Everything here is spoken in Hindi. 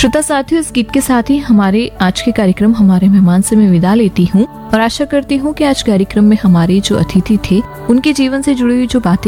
श्रोता साथियों, इस गीत के साथ ही हमारे आज के कार्यक्रम हमारे मेहमान से मैं विदा लेती हूँ और आशा करती हूँ कि आज कार्यक्रम में हमारे जो अतिथि थे उनके जीवन से जुड़ी हुई जो बातें